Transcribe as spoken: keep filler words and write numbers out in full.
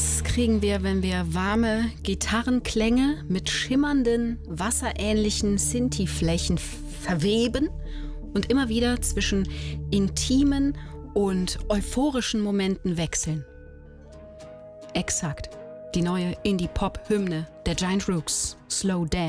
Das kriegen wir, wenn wir warme Gitarrenklänge mit schimmernden, wasserähnlichen Sinti-Flächen verweben und immer wieder zwischen intimen und euphorischen Momenten wechseln. Exakt. Die neue Indie-Pop-Hymne der Giant Rooks, Slow Dance.